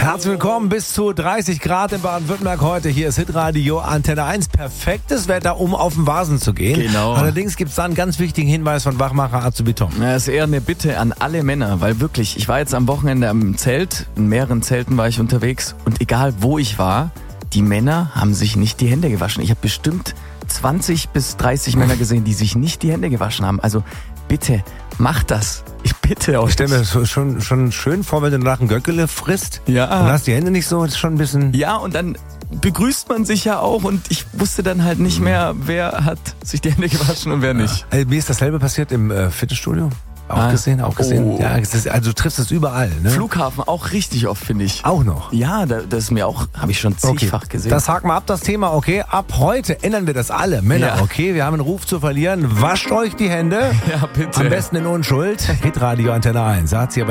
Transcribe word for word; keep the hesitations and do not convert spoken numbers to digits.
Herzlich willkommen bis zu dreißig Grad in Baden-Württemberg heute. Hier ist Hitradio Antenne eins. Perfektes Wetter, um auf den Vasen zu gehen. Genau. Allerdings gibt es da einen ganz wichtigen Hinweis von Wachmacher Azubi Tom. Das ist eher eine Bitte an alle Männer, weil wirklich, ich war jetzt am Wochenende am Zelt, in mehreren Zelten war ich unterwegs und egal wo ich war, die Männer haben sich nicht die Hände gewaschen. Ich habe bestimmt zwanzig bis dreißig Männer gesehen, die sich nicht die Hände gewaschen haben. Also bitte, macht das. Ich bitte euch. Ich stelle mir das schon, schon schön vor, wenn du nach einem Göckele frisst Ja. und hast die Hände nicht so, das ist schon ein bisschen... Ja, und dann begrüßt man sich ja auch und ich wusste dann halt nicht mehr, wer hat sich die Hände gewaschen und wer nicht. Ja. Mir ist dasselbe passiert im äh, Fitnessstudio. Auch Ah. gesehen, auch gesehen. Oh. Ja, es ist, also du triffst es überall. Ne? Flughafen auch richtig oft, finde ich. Auch noch. Ja, da- das ist mir auch, habe ich schon zigfach Okay. gesehen. Das haken wir ab, das Thema, okay? Ab heute ändern wir das alle. Männer, Ja. okay? Wir haben einen Ruf zu verlieren. Wascht euch die Hände. Ja, bitte. Am besten in Unschuld. Hitradio Antenne eins. Sagt sie aber